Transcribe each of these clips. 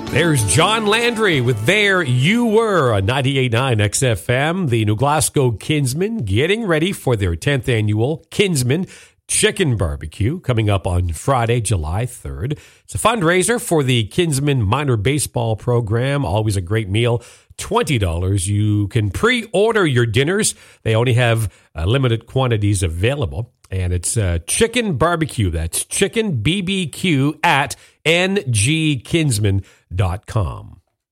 There's John Landry with There You Were on 98.9 XFM. The New Glasgow Kinsmen getting ready for their 10th annual Kinsmen Chicken Barbecue coming up on Friday, July 3rd. It's a fundraiser for the Kinsmen Minor Baseball Program. Always a great meal. $20. You can pre-order your dinners. They only have limited quantities available. And it's chicken barbecue. That's chicken BBQ at ngkinsman.com.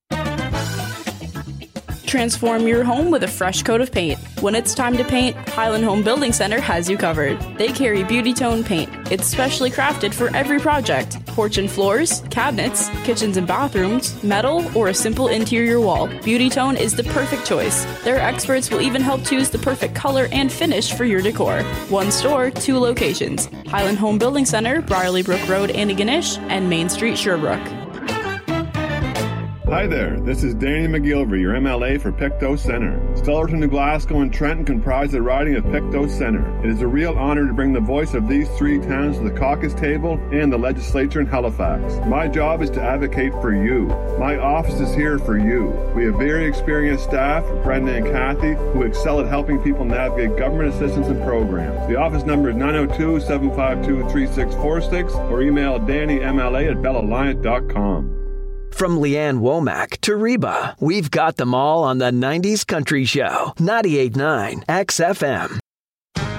Transform your home with a fresh coat of paint. When it's time to paint, Highland Home Building Center has you covered. They carry Beauty Tone paint. It's specially crafted for every project. Porch and floors, cabinets, kitchens and bathrooms, metal, or a simple interior wall. Beauty Tone is the perfect choice. Their experts will even help choose the perfect color and finish for your decor. One store, 2 locations. Highland Home Building Center, Brierley Brook Road, Antigonish, and Main Street, Sherbrooke. Hi there, this is Danny McGilvery, your MLA for Pictou Centre. Stellarton, New Glasgow, and Trenton comprise the riding of Pictou Centre. It is a real honour to bring the voice of these 3 towns to the caucus table and the legislature in Halifax. My job is to advocate for you. My office is here for you. We have very experienced staff, Brenda and Kathy, who excel at helping people navigate government assistance and programs. The office number is 902-752-3646 or email DannyMLA@BellAlliant.com. From Leanne Womack to Reba, we've got them all on the 90s Country Show, 98.9 XFM.